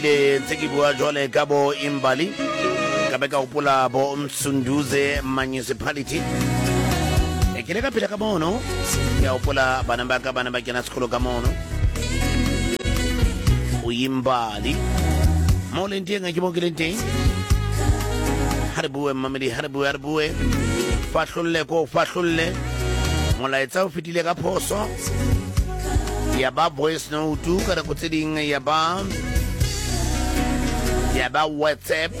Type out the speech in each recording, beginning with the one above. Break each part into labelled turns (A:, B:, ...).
A: le ntse ke bua jwale ka bo Imbali ka be ka gopola bo Msunduze municipality ke le ka phela ka mono ya gopola bana ba kena sekolo ka mono o Imbali mo le nteng ke mo ke le nteng ha re bue mamedi ha re bue fahlolle ko fahlolle molaetsa o fetile ka phoso ya ba voice note ka re go tseding ya ba WhatsApp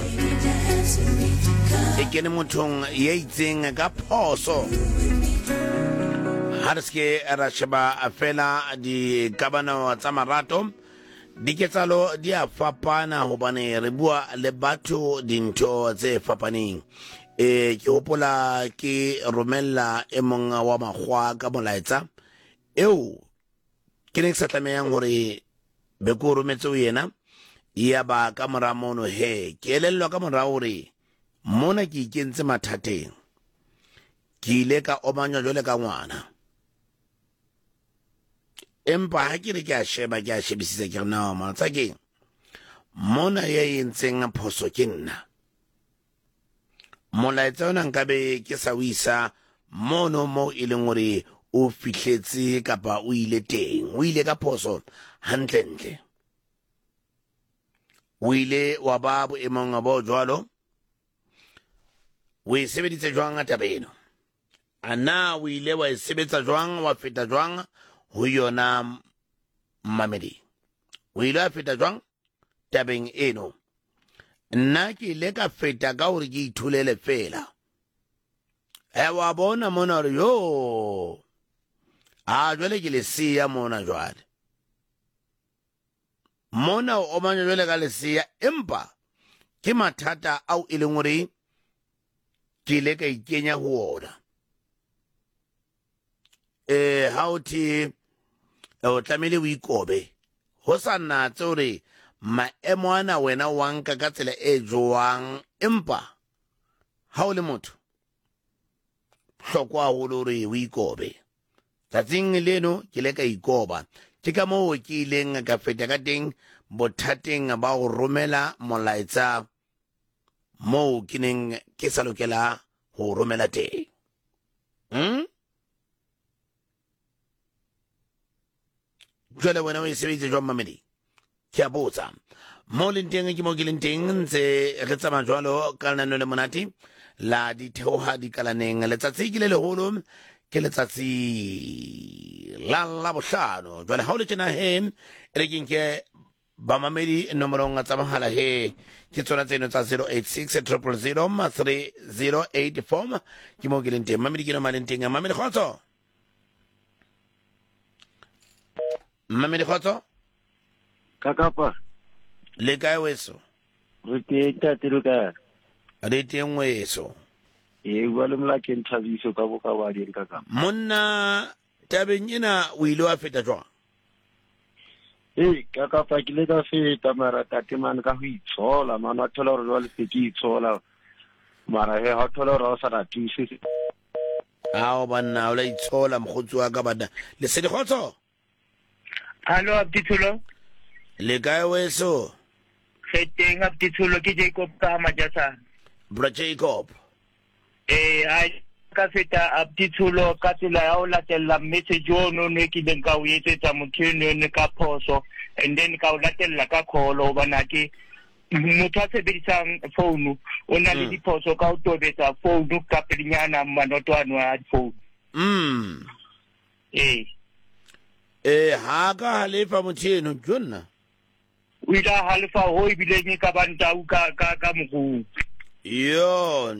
A: e kene mothong ya itseng ka phoso ha re ske ra sheba fela di kabana tsa marato diketsalo di a fapana hobane re bua le batho dintho tse fapaneng ke hopola ke romella e mong wa magwa ka molaetsa eo ke ne sa tlamehang hore be ko rometse o yena ya ba ka mora mono he ke elellwa ka mora hore mona ke ikentse mathateng ke ile ka omanya jole ka ngwana empa ha ke re ke a shebisisa ke na matsa ke mona ya entseng phoso ke nna molaetsa ona nkabe ke sa wisa mono mo e leng hore o fihletse kapa o ile teng o ile ka phoso hantle o ile wa ba boemong bo jwalo o e sebeditse jwang a tabeno ana o ile wa e sebetsa jwang wa feta jwang ho yona mamedi o ile a feta jwang tabeng eno nna ke ile ka feta ka hore ke ithulele fela wa bona mona hore yo jwale ke le siya mona jwale mona o omanya jwale ka le siya empa ke mathata au e leng hore ke ile ka ikenya ho ona ha o thi o tlamehile o ikobe ho sa natse hore maemo ana wena wa nka ka tsela e jwang empa ha o le motho hlokwa haholo hore o ikobe tsatsing leno ke le ka ikoba ke ka moo ke ileng ka feta ka teng bothateng ba go romela molaetsa moo ke neng ke sa lokela ho romela teng jwale wena o e sebeditse jwang mamedi ke a botsa mo leng teng ke mo ke leng teng ntse re tsamaya jwalo ka lenaneo le monate la ditheoha dikalaneng letsatsi ke le leholo ke letsatsi la Labohlano jwale ha o le tjena he re ke ba mamedi nomorong tsa mahala he ke tsona tseno tsa 086 000 3084 ke mo ke leng teng mamedi ke no maleng teng mamedi khotso
B: kakapa
A: le kae weso
B: re teng
A: re teng weso
B: bua le mola ke nthabiso ka boka ba di kakapa
A: monna tabeng ena o ile wa feta jwang
B: kakapa ke le ka feta mara tatemane ka ho itshola mana thola hore jwale se ke itshola mara ha thola hore o sa ratise
A: o banna o la itshola mogotsi wa ka bana le se dikgotso
C: Hello, Abdithulo.
A: Le kae weso?
C: Feteng Abdithulo ke Jacob ka Majasa.
A: Bra Jacob.
C: I ka feta Abdithulo ka tsela ya o latella message ono ne ke deng ka o etsetsa motho ne ka phoso and then ka o latella ka call o bana ke motho a sebedisang phone o na le diphoso ka o tobetsa phone ka pedinyana manotwana a phone.
A: Ha ka halefa motheno jonna
C: o ila halefa ho ibile ka banta u ka mogu
A: yo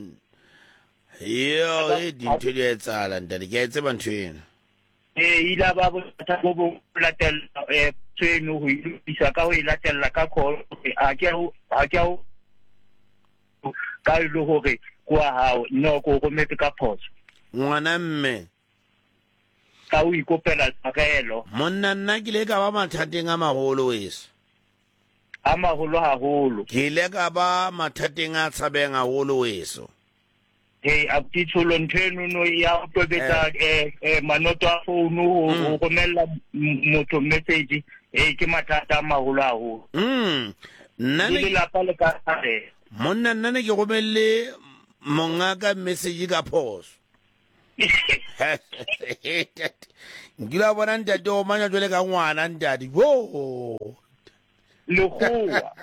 A: dintho di etsala ntane ke etse banthwena
C: ila ba botsa go latella tseno ho isa ka ho latella ka call a ke ka lo hore kwa hao no go metse ka phoso
A: ngwana mme
C: ka o ikopela tsakelo
A: monna nna ke le ka ba mathateng a magolo weso
C: a magolo haholo
A: ke le ka ba mathateng a tshabeng haholo weso
C: Abdithulo ntheno no ya tobetsa manoto a phone o romella motho message ke mathata a magolo haholo le lapa le ka tshabela.
A: Monna nna ne ke romelle mongaka message ka phoso. Ngila bona ntate o manya jwale ka ngwana ntate. Wo.
C: Lekgowa.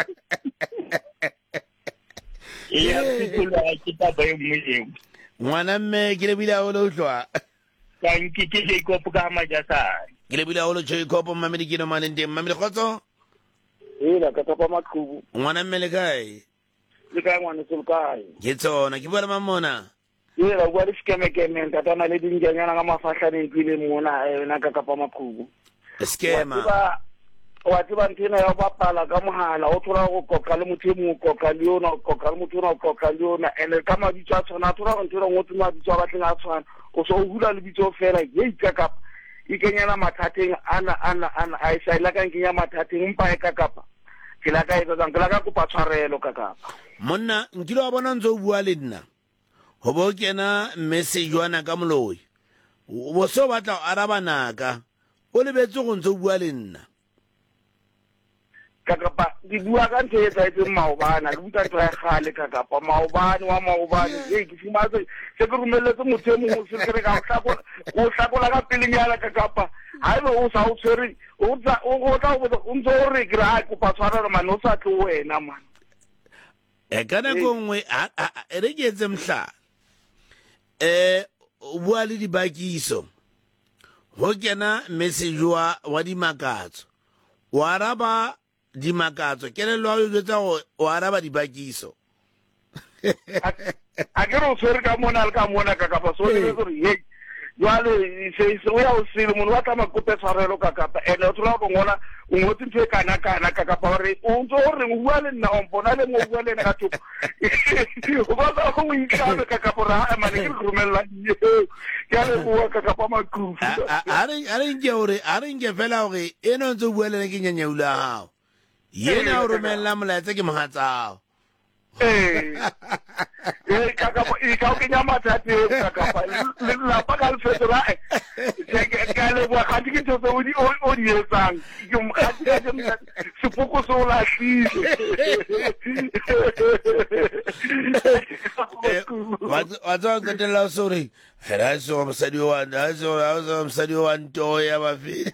C: Ya fitola ke taba e nngwe eo.
A: Ngwana mme ke le bila o lo hlwa.
C: Ka nke ke Jacob ka Majasane.
A: Ke le bila o lo Jacob mamedi ke no malente mamedi khotso.
B: la ka tapa maqhubu
A: Ngwana mme le kae?
B: le ka ngwana se kae
A: Ke tsona ke bua mamona.
B: la bua le skeme tatana le dingenyana ka mafahlaneng pile mona na ka kapa maqhubu
A: Skema.
B: wa tseba nthena ya bapala ka mohala o thola go koka le motho mo koka le yona o koka le motho o koka le yona ene ka mabitso a tsona thola go nthola ngotse mabitso a batleng a tshwana o so o hula le bitso fela ye ikakapa ikenyana mathateng ana a isa la ka nkenya mathateng mpa e kakapa ke la ka etsa ke la ka kopa tshwarelo kakapa
A: Monna nkile wa bona ntse o bua le nna. Ho bo kena message wana ka moloi. Bo so batla o araba naka. O lebetse go ntse o bua le nna.
B: kakapa di bua ka ntse etsa etse maobana ke buka tla gale kakapa maobane wa maobane ke fumatse se ke rumelletse motho mo se ke ka hlakola ka pelenyana kakapa ha ebe o sa o tshwere o tla o ntse o re gra ko pa tshwarela man o sa tlo wena man
A: Kana go ngwe a re ke etse mhla. O bua le dibakiso. Ho kena message wa di makatso. O araba di makatso kelelo wa yetsa o araba di bakiso.
B: a ke re o tshwere ka mona le ka mona kakapa so le re ye jwale se o ya o sile mona wa tla makope tshwarelo kakapa ene o tlola go ngona o ngotse ntse kana kakapa re o ntse o re o bua le nna o mpona le mo bua le nna ka thoko o ba sa go ikana kakapa ra a mane ke romella ya le bua kakapa makufu
A: A re nke fela hore eno ntse o bua le ke nyanyaula hao. Yena o romella molaetsa ke mohatsao.
B: kakapa e ka o kenya mathate kakapa le lapa ka lefetola ka le bua ga ke tse o di etsang ke mokgati ka sepoko se o lahlile
A: wa tswa qetella o sore ha so mosadi wa nto ya bafi.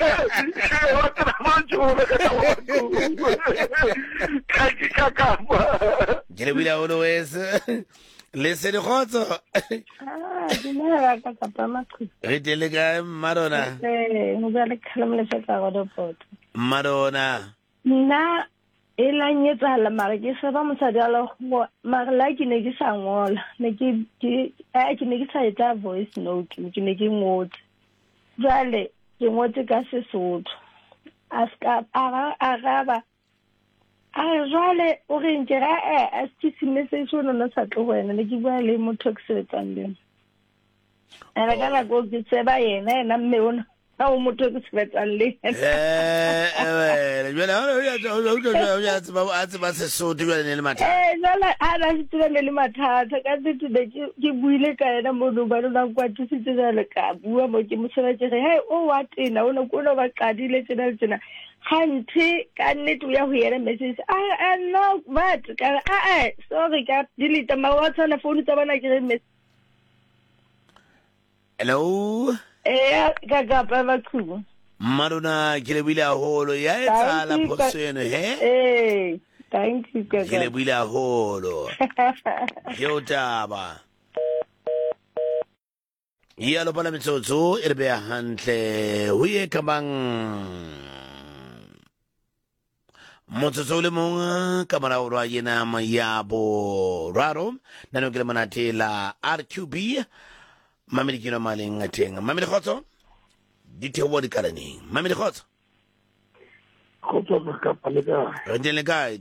A: Ke le bila o lo wese le se di khotso.
D: Dinela ka kapa maqhubu.
A: Re tele ka Marona.
D: Mo bua le khalamle tsa go dopoto.
A: Marona.
D: Nna e la nyetsa la mara ke se ba mosadi a lo go mara la ke ne ke sa ngola ne ke ne ke sa etsa voice note ke ne ke ngotse jale ke ngotse ka Sesotho aska araba jale o re ntjera a se message ona no sa tlo wena ne ke bua le motho ke se tsang le ana kana go ke tseba yena mme ona o motho ke se tsang le
A: jwale o ya tseba Sesotho jwale ne le mathata
D: jala ana se le mathata ka tsitse ke buile ka ena mo no ba lona kwa tsitse jale ka bua mo ke mosebetse he o wa tena o no ba qadile tsena Hanti can it we are here message I know but sorry ka delete my WhatsApp na phone tsa bana ke message.
A: Hello
D: ka pa maqhubu
A: Marona ke le bila holo ya etsa la phoseno he
D: thank you ka
A: ke le bila holo yo taba ya lo bana metsotso e re be hantle ho ye kamang motsotso le mong ka mara o rwa yena mayabo raro nano ke le monate la RQB mamedi kino maleng a teng mamedi khotso di thewo di kalaneng mamedi khotso
B: khotso ka palega
A: re le kae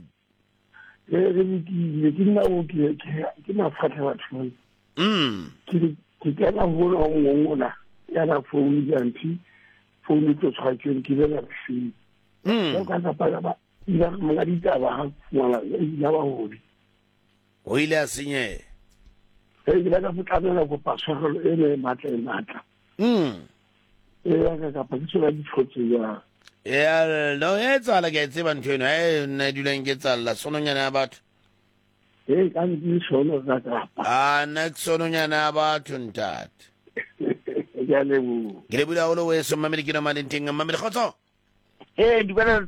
B: ke nna o ke na fatela batho ke kana bona o ngona ya na phone janti phone to tshwake ke le la fi ka ka ba ya mga ditaba ha ngwana ya ba hodi
A: o ile a senye
B: ke la ka futana go paswagelo ene matla ya ka ka pa tsela di tshotse ya
A: ya no etsala ke tseba ntho eno nna duleng ke tsalla sononyana ya batho
B: ka di sono ka tapa
A: nna ke sononyana ya batho ntate
B: ya le bu
A: ke le bula holo we so mamedi ke no malenteng mamedi khotso
B: di bana